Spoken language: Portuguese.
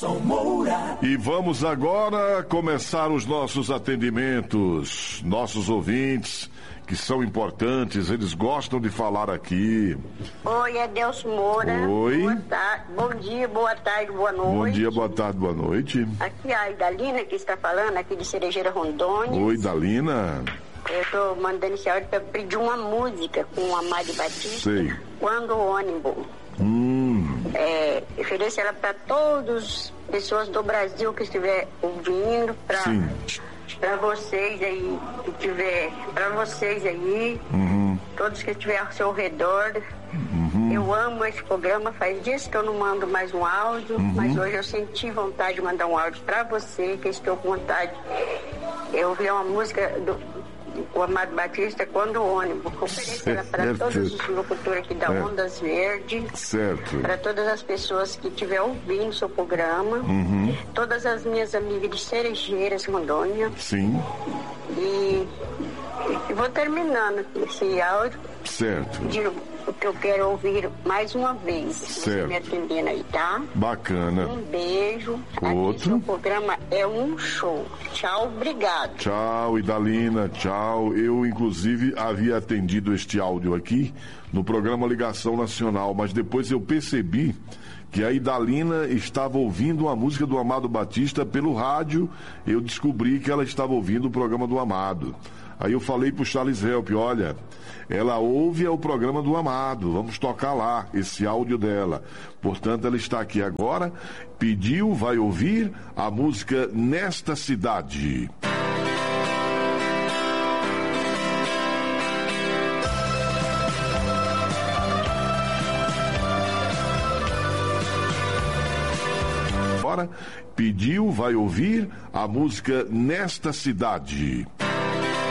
Edson Moura. E vamos agora começar os nossos atendimentos. Nossos ouvintes, que são importantes, eles gostam de falar aqui. Oi, Edson Moura. Oi. Boa tarde. Bom dia, boa tarde, boa noite. Bom dia, boa tarde, boa noite. Aqui é a Idalina que está falando, aqui de Cerejeira, Rondônia. Oi, Dalina. Eu estou mandando esse áudio para pedir uma música com o Amado Batista. Sei. Quando o ônibus. Ofereço ela para todas as pessoas do Brasil que estiver ouvindo, para vocês aí, todos que estiverem ao seu redor. Eu amo esse programa, faz dias que eu não mando mais um áudio, mas hoje eu senti vontade de mandar um áudio para você, que estou com vontade. Eu ouvi uma música do Amado Batista, Quando o ônibus. Ofereço ela para todos os locutores aqui da Ondas Verdes. Certo. Para todas as pessoas que estiverem ouvindo o seu programa. Todas as minhas amigas de Cerejeiras, Rondônia. Sim. E vou terminando esse áudio. Certo. O que eu quero ouvir mais uma vez. Certo. Me atendendo aí, tá? Bacana. Um beijo. Outro. O programa é um show. Tchau, obrigado. Tchau, Idalina, tchau. Eu, inclusive, havia atendido este áudio aqui no programa Ligação Nacional, mas depois eu percebi que a Idalina estava ouvindo a música do Amado Batista pelo rádio. Eu descobri que ela estava ouvindo o programa do Amado. Aí eu falei pro Charles Help, olha, ela ouve o programa do Amado, vamos tocar lá esse áudio dela. Portanto, ela está aqui agora, pediu, vai ouvir a música Nesta Cidade. Agora, pediu, vai ouvir a música Nesta Cidade.